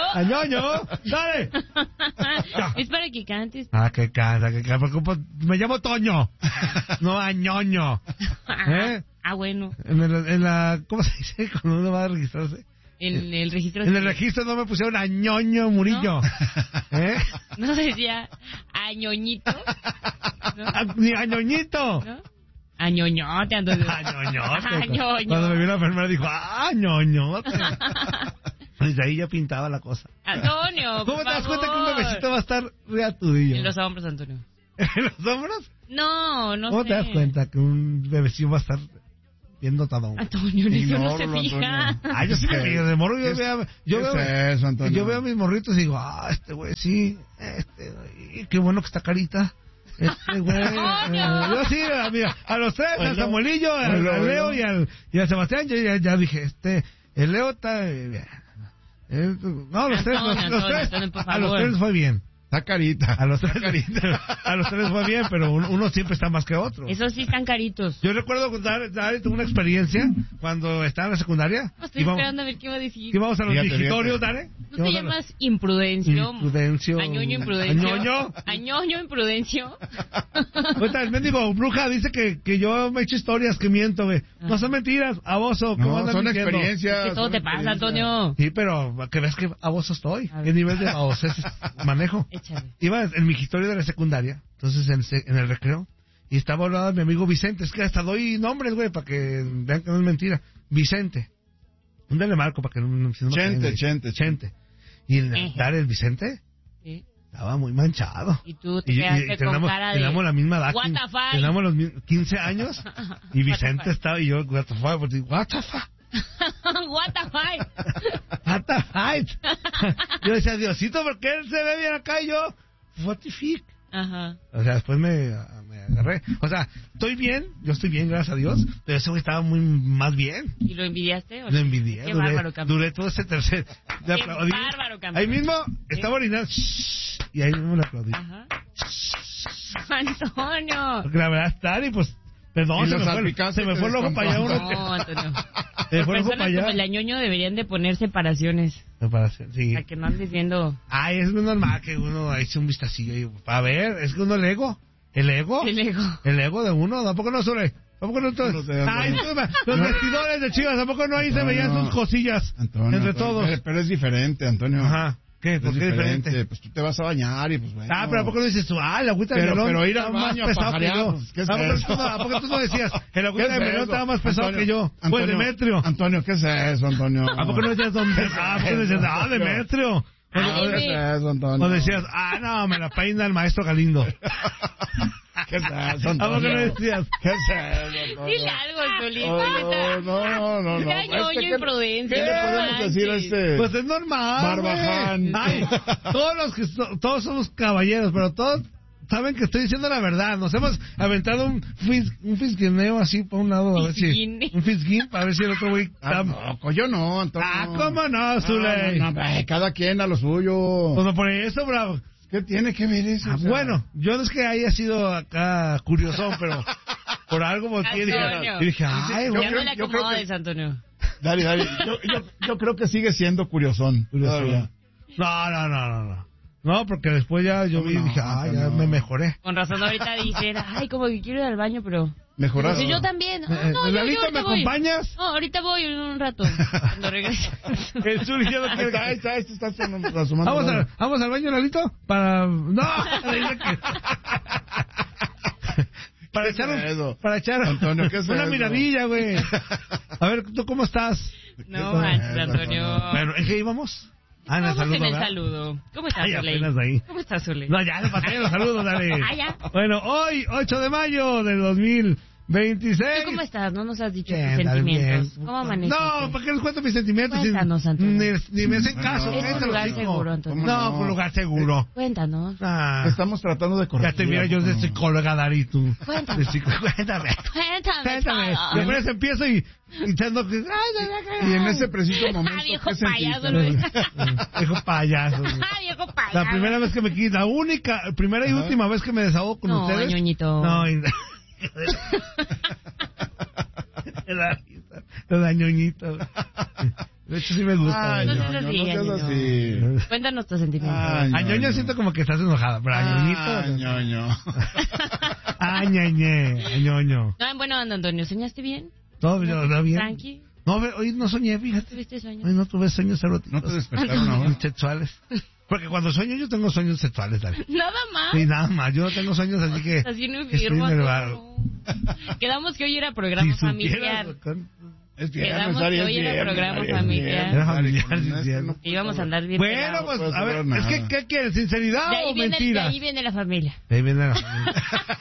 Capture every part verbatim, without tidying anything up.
Añoño, dale. Es para que cantes. Ah, que canta, que canta. Me llamo Toño. No, Añoño. ¿Eh? Ah, bueno. En, el, en la, ¿cómo se dice cuando uno va a registrarse? En el registro. En el registro no me pusieron Añoño Murillo. ¿No? ¿Eh? No decía Añoñito. ¿No? A, ni Añoñito. ¿No? Añoñote, Antonio. Añoñote. Añoño. Cuando me vio la enfermera dijo, ah, Añoñote. Desde ahí ya pintaba la cosa. Antonio, ¿Cómo por te das favor. cuenta que un bebecito va a estar reatudillo? En los hombros, Antonio. ¿En los hombros? No, no ¿Cómo sé. te das cuenta que un bebecito va a estar bien dotado? Antonio, en eso no se fija. Ah, yo sí me fijo, de morro yo veo, yo ¿Qué veo, es eso, Antonio? yo veo a mis morritos y digo, ah, este güey, sí, este, y qué bueno que está carita. Este güey, eh, yo sí, a, mira, a los tres, al Samuelillo, al, Bueno, al Leo bueno. y al, y al Sebastián, yo ya, ya dije, este, el Leo está eh, bien. Eh, no, los tres, los, Antonio, los tres, Antonio, por a los favor. tres fue bien. Está carita. A los tres, a los tres fue bien, pero uno, uno siempre está más que otro. Esos sí están caritos. Yo recuerdo dar, dar una experiencia cuando estaba en la secundaria. No estoy íbamos, esperando a ver qué iba a decir. íbamos a los Fíjate, vigitorios, fíjate. Dare. ¿No te Íbamos a los- llamas imprudencio? Imprudencio. Añoño imprudencio. Añoño. Añoño imprudencio. Ahorita el mendigo bruja dice que, que yo me echo historias que miento, güey. No son mentiras, aboso. ¿Cómo No, andas son mintiendo? experiencias. Que todo son te pasa, experiencias. Antonio. Sí, pero que ves que aboso estoy. A ver. ¿Qué nivel de aboso manejo? Échale. Iba en mi historia de la secundaria, entonces en, se- en el recreo, y estaba hablando mi amigo Vicente. Es que hasta doy nombres, güey, para que vean que no es mentira. Vicente. Un le marco para que no, no si no me Chente, creen, güey. Chente, Chente. Y el Ejé. Dar el Vicente Sí. estaba muy manchado. Y tú te Y, y- quedaste y con tenemos, cara de... tenemos la misma edad. What quin- the fuck? Tenemos los mi- quince años. Y Vicente fuck? estaba, y yo, what the fuck, porque, what the fuck. What the fuck? What the fuck. Yo decía, Diosito, ¿por qué él se ve bien acá? Y yo, what the fuck. Ajá. O sea, después me, me agarré. O sea, estoy bien, yo estoy bien, gracias a Dios, pero ese güey estaba muy más bien. ¿Y lo envidiaste? o Lo no? envidié. Qué duré, bárbaro, campeón. duré todo ese tercer. Le Qué aplaudí. bárbaro, campeón. Ahí mismo estaba orinando. Y ahí mismo le aplaudí. Ajá. Antonio. Porque la verdad está, y pues, perdón, Y se los me, fue, salpicantes se me fue el te ojo para allá. descomponen. Uno, No, Antonio. se me fue el ojo Personas para allá. como el añoño deberían de poner separaciones. Separación, sí. Para que no andes viendo... Ay, es muy normal que uno eche un vistacillo. Y, a ver, es que uno el ego. ¿El ego? El ego. El ego de uno, tampoco no sobre. Tampoco no todo. No sé, Ay, Antonio. tú, los vestidores de Chivas, tampoco no ahí se Antonio. veían sus cosillas. Antonio, entre Antonio, todos. Pero, pero es diferente, Antonio. Ajá. ¿Qué? Es ¿Por qué diferente? Pues tú te vas a bañar y pues bueno. Ah, pero ¿a poco no dices tú? Ah, la agüita de Pero- melón pero ir al estaba más baño a pesado que pajarear, yo. pues, ¿qué es ¿A poco eso? tú no- ¿A poco tú no decías? El ¿Qué agüita es de melón eso? estaba más pesado Antonio, que yo. Pues Antonio, Demetrio. Antonio, ¿qué es eso, Antonio? ¿A poco no decías dónde? Ah, ¿a poco no decías? Ah, Demetrio. Ay, O- o- ¿Qué es eso, Antonio? O decías, ah, no, me la peina el maestro Galindo. ¿Qué es eso, ¿A poco Antonio? no decías? ¿Qué es eso, Antonio? Dile algo, Solís. Oh, no, no, no, no. Qué Es que, añoño ¿qué- imprudencia, ¿Qué le no podemos manches. decir a este? Pues es normal. Barbaján. güey. Ay, todos los que so- todos somos caballeros, pero todos saben que estoy diciendo la verdad. Nos hemos aventado un fis, un fisguineo así por un lado a ver si Fisguine. un fisguín para ver si el otro güey Ah, está- no, yo no, Antonio. Ah, ¿cómo no, Zuley? No, no, no, cada quien a lo suyo. Pues no por eso, bravo. ¿Qué tiene que ver eso? Ah, O sea, bueno, yo no es que haya sido acá curiosón, pero por algo volteé y dije, Antonio. y dije, ay, Yo güey. Ya creo- no le yo creo acomodes, Antonio. Dale, dale. Yo, yo, yo creo que sigue siendo curiosón. Todavía. No, no, no, no, no. No, porque después ya yo vi y No, dije, ah, ya no. me mejoré. Con razón ahorita dicen, ay, como que quiero ir al baño, pero... Mejoraste. Sí, yo también. Ah, Eh, no, yo, Lalito, yo ahorita ¿me voy. acompañas? No, ahorita voy en un rato. Cuando regrese. El Zuli ya no Ahí quiere está, ahí que... está, esto está sonando- asomando. Vamos, a, vamos al baño, Lalito, para... No, dice que- para ¿Qué echar es un- eso? para echar Antonio, ¿qué es una eso? miradilla, güey. A ver, ¿tú cómo estás? No manches, Antonio. Bueno, ¿en qué íbamos? Ah, en el Vamos saludo, en el ¿verdad? saludo. ¿Cómo estás, Ay, Zuley? apenas ahí. ¿Cómo estás, Zuley? No, ya, le pasé los saludos, dale. Ah, ya. Bueno, hoy, ocho de mayo del dos mil veintiséis. ¿Tú cómo estás? No nos has dicho Bien, tus tal sentimientos. bien. ¿Cómo amaneciste? No, ¿para qué les cuento mis sentimientos? Cuéntanos, Antonio. Ni, ni me hacen caso. No, Es un cállate, lugar los hijos. seguro, Antonio. No, ¿Cómo fue un no? lugar seguro. Cuéntanos. Ah, Estamos tratando de corregir. ya te mira yo de Antonio. psicóloga, Dari, tú. Cuéntame. De psico- Cuéntame. Cuéntame. Cuéntame. todo. Y apenas empiezo y y echando que... Y en ese preciso momento, Ah, viejo ¿qué sentiste? payaso, Luis. Dijo payaso. güey. Ah, viejo payaso. La primera vez que me quita, la única, primera y Ajá. última vez que me desahogo con No, ustedes. ñoñito. No, y... La risa, lo de ñoñito. De hecho, sí me gusta. Ay, güey. no no, seas no, así, no seas Ñoño. así. Cuéntanos tus sentimientos. Ay, A ñoño siento como que estás enojada, pero a Ah, ñoñito... ñoño. Ah, ñeñe, a ñoño. No, bueno, Antonio, ¿soñaste bien? Todo bien, todo bien. Tranqui. No, ve- hoy no soñé, fíjate. ¿Tuviste sueño? Hoy no tuve sueños eróticos. ¿No te despertaron ahora? Sexuales. Porque cuando sueño yo tengo sueños sexuales, David. Nada más. Sí, nada más. Yo no tengo sueños, así que... Estás bien estoy enfermo, nervado. Antonio. Quedamos que hoy era programa Si supieras, familiar. con- Es viernes, Quedamos Ari, que es hoy era viernes, programa Ari, es familiar. viernes, Era Ari, familiar, con sí, esto cierto. no Y íbamos a andar bien Bueno, pelados. pues, puedo a ver, asegurar es que, nada. ¿qué quieres? ¿Sinceridad De ahí, o viene, de mentira? ahí viene la familia. De ahí viene la familia.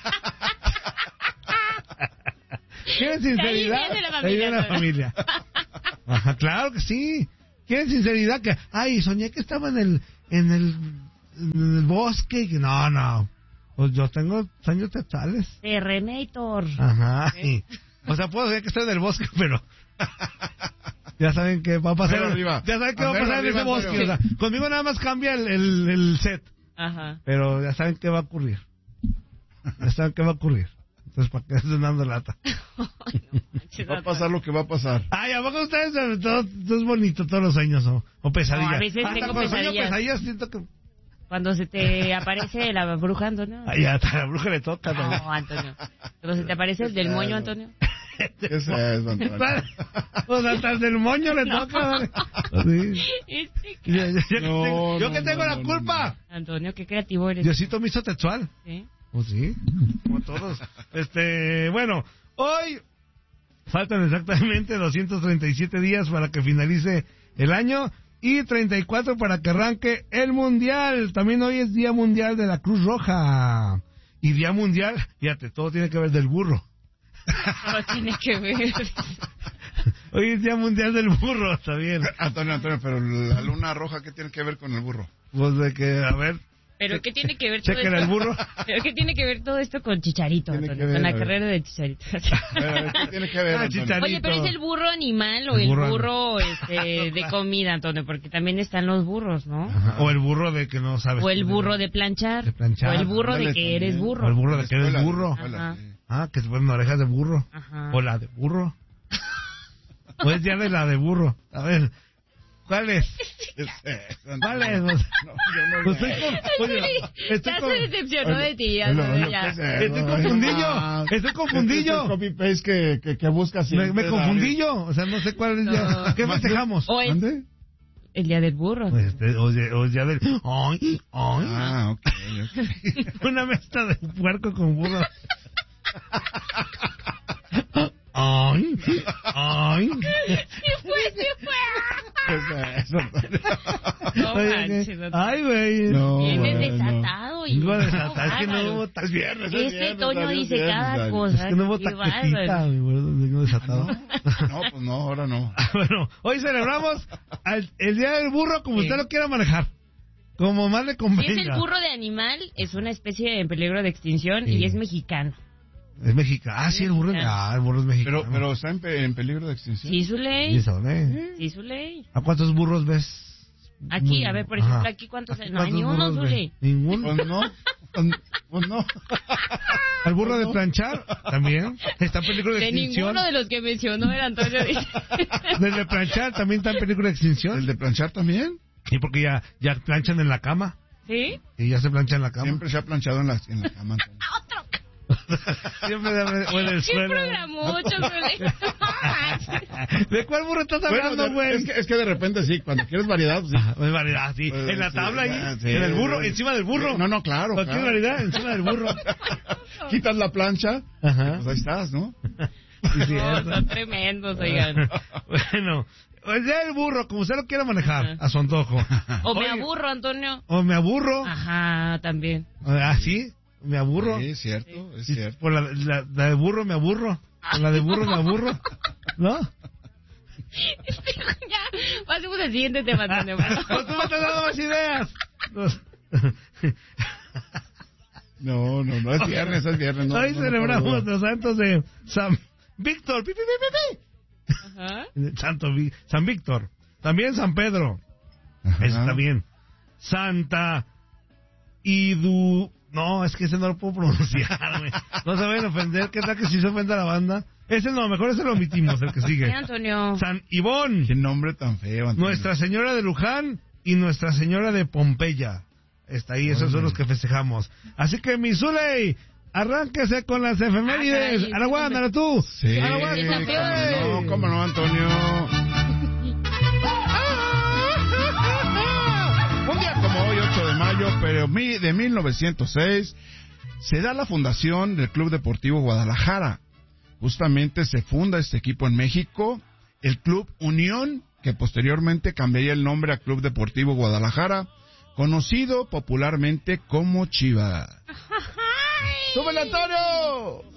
¿Quieren sinceridad? De ahí viene la De ahí viene la familia. Ajá, claro que sí. ¿Quieren sinceridad? Que, ay, soñé que estaba en el, en el, en el bosque. y que- No, no. Pues yo tengo sueños sexuales. Terrenator. Ajá. y- o sea, puedo decir que estoy en el bosque, pero... Ya saben qué va a pasar. Andar arriba. Ya saben qué va a Andar pasar en arriba, ese bosque. O Antonio. sea, conmigo nada más cambia el, el, el set. Ajá. Pero ya saben qué va a ocurrir. Ya saben qué va a ocurrir. Entonces, ¿para qué están dando lata? Va a pasar lo que va a pasar. Ay, ¿a poco ustedes saben? Todo, todo es bonito, todos los sueños, o, o pesadillas. No, a veces Hasta tengo cuando sueño pesadillas. pesadillas siento que... Cuando se te aparece la bruja, Antonio. Ay, hasta a la bruja le toca, ¿no? No, Antonio. Cuando se te aparece el del moño, Antonio. ¿Qué es eso, Antonio? Pues hasta el del moño le toca. ¿vale? Sí. Este Yo, yo- yo que No, tengo, yo no, que tengo no, la no, culpa. Antonio, qué creativo eres. Diosito me hizo sexual. ¿Sí? Pues sí, como todos. Este, bueno, hoy faltan exactamente doscientos treinta y siete días para que finalice el año y treinta y cuatro para que arranque el Mundial. También hoy es Día Mundial de la Cruz Roja. Y Día Mundial, fíjate, todo tiene que ver del burro. No tiene que ver. Hoy es Día Mundial del Burro, está bien. Antonio, Antonio, pero la luna roja, ¿qué tiene que ver con el burro? Pues de que, a ver, ¿Pero qué tiene que ver todo chequen esto? el burro. ¿Pero qué tiene que ver todo esto con Chicharito, Tiene Antonio? que ver, Con la a ver. carrera de Chicharito. A ver, a ver, ¿qué tiene que ver, Ah, Antonio? Chicharito. Oye, pero ¿es el burro animal o El el burro- burro, este, de comida, Antonio? Porque también están los burros, ¿no? Ajá, o el burro de que no sabes. O el burro de planchar. De planchar. O el burro de Ándale, que también. eres O el burro. burro de que eres Escuela, burro. escuela, Ajá. sí. Ah, que se ponen orejas de burro. Ajá. O la de burro. O es día de la de burro. A ver, ¿cuál es? ¿Qué es eso, ¿Cuál es? Antonio? No, yo no Pues sé. estoy, con- oye, estoy, Ya con- se decepcionó de ti, Bueno, Antonio, bueno, ya. ¿qué es eso? Estoy confundillo, Ah, estoy confundillo. este es el copy-paste que, que, que buscas me, siempre, me confundí yo. O sea, no sé cuál es el día. No. ¿Qué festejamos? O es ¿Dónde? el día del burro. Pues, este, o, de- o ya del... ¡Ay! ¡Ay! Ah, ok. ok. Una mezcla de puerco con burro. ¡Ay! ¡Ay! ¡Sí fue, sí fue! ¿Qué es eso, Antonio? No Oye, manches, ¿qué? Antonio. ¡Ay, güey! No, Vienes bueno. desatado y... Vengo desatado, es que no bárbaro. hubo Es ta- viernes, es Este viernes, Toño Dani, es dice viernes, cada Dani. cosa. Es que no hubo Qué taquecita, bárbaro. mi gordo, vengo desatado. No, pues no, ahora no. Bueno, hoy celebramos al- el Día del Burro como Sí. usted lo quiera manejar. Como más le Si convenga. es el burro de animal, es una especie en peligro de extinción Sí. y es mexicano. Es mexicano. Ah, sí, el burro, ah, el burro es mexicano. Pero, pero está en, pe- en peligro de extinción. Sí, su Sí, ley. sabe. Sí, su ley. ¿A cuántos burros ves? Aquí, a ver, por ejemplo, Ajá. aquí cuántos hay. Aquí No hay ni cuántos uno, burros su ves? ley. Ninguno. Pues no, pues, pues no. Al burro de planchar también. Está en peligro de, De extinción. ninguno de los que mencionó el Antonio. dice. Del de planchar también está en peligro de extinción. ¿El de planchar también? Y porque ya, ya planchan en la cama. ¿Sí? Y ya se planchan en la cama. Siempre se ha planchado en la, en la cama. Antonio. Siempre de- o en el ¿Qué suelo. programocho, güey? ¿De cuál burro estás Bueno, hablando, de- güey? es, que, es que de repente sí, cuando quieres variedad, pues sí. Ajá, es variedad, sí. Pues, en la sí, tabla ahí, ah, sí, en el burro, sí. encima del burro. No, no, claro. Cualquier claro. variedad, encima del burro. Quitas la plancha, Ajá. pues ahí estás, ¿no? Sí, sí, No, eso. son tremendos, oigan. Bueno, el día del burro, como usted lo quiera manejar, Ajá. a su antojo. O me Oye, aburro, Antonio. O me aburro. Ajá, también. Ah, sí, me aburro. Sí, es cierto, es Sí, cierto. por la, la, la de burro me aburro. Por la de burro me aburro. ¿No? Ya, pasemos al siguiente tema, Antonio. por favor. Pues tú me estás dando más ideas. Pues, No, no, no, es viernes, es viernes. No, hoy no, no, celebramos no, los santos de San Víctor. Pi, pi, pi, pi, Ajá. pi. Santo Vi- San Víctor. También San Pedro. Ajá. Eso está bien. Santa Idu... No, es que ese no lo puedo pronunciar, güey. No se vayan a ofender. ¿Qué tal que si se ofende a la banda? Ese no, mejor ese lo omitimos, el que sigue. Sí, Antonio. San Ivón. Qué nombre tan feo, Antonio. Nuestra Señora de Luján y Nuestra Señora de Pompeya. Está ahí, esos son los que festejamos. Así que, mi Zuley, arránquese con las efemérides. Ah, Araguán, ahora tú. Sí, Araguán, cómo no, cómo no, Antonio. Un día como hoy, ocho de mayo, pero mi- de mil novecientos seis, se da la fundación del Club Deportivo Guadalajara. Justamente se funda este equipo en México, el Club Unión, que posteriormente cambiaría el nombre a Club Deportivo Guadalajara, conocido popularmente como Chivas. ¡Súbele, Antonio!